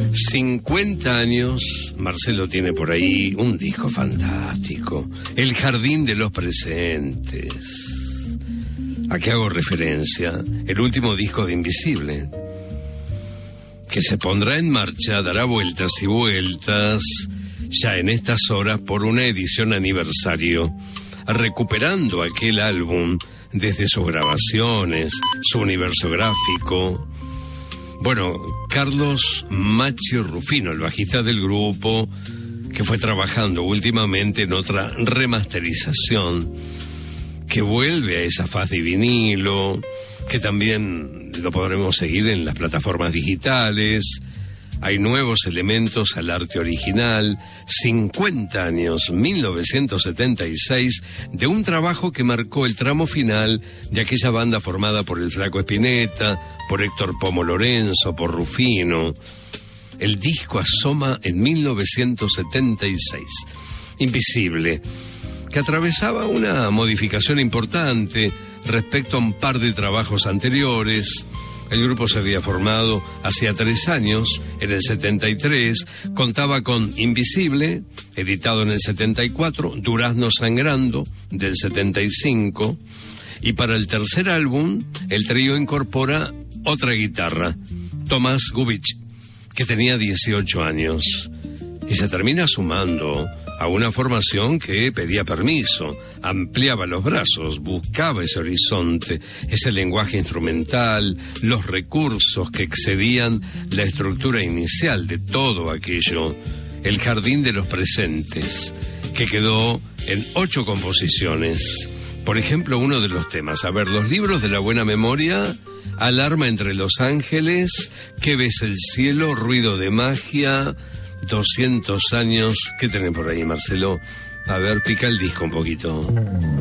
50 años, Marcelo tiene por ahí un disco fantástico, El Jardín de los Presentes. ¿A qué hago referencia? El último disco de Invisible, que se pondrá en marcha, dará vueltas y vueltas, ya en estas horas por una edición aniversario, recuperando aquel álbum desde sus grabaciones, su universo gráfico. Bueno, Carlos Macchio Rufino, el bajista del grupo, que fue trabajando últimamente en otra remasterización, que vuelve a esa faz de vinilo, que también lo podremos seguir en las plataformas digitales. Hay nuevos elementos al arte original. 50 años, 1976, de un trabajo que marcó el tramo final de aquella banda formada por el Flaco Spinetta, por Héctor Pomo Lorenzo, por Rufino. El disco asoma en 1976. Invisible, que atravesaba una modificación importante respecto a un par de trabajos anteriores. El grupo se había formado hacía 3 años, en el 73, contaba con Invisible, editado en el 74, Durazno Sangrando, del 75, y para el tercer álbum, el trío incorpora otra guitarra, Tomás Gubich, que tenía 18 años, y se termina sumando a una formación que pedía permiso, ampliaba los brazos, buscaba ese horizonte, ese lenguaje instrumental, los recursos que excedían la estructura inicial de todo aquello. El Jardín de los Presentes, que quedó en 8 composiciones. Por ejemplo, uno de los temas, Los Libros de la Buena Memoria, Alarma entre los Ángeles, Que ves el cielo, Ruido de magia, 200 años. ¿Qué tenés por ahí, Marcelo? A ver, pica el disco un poquito.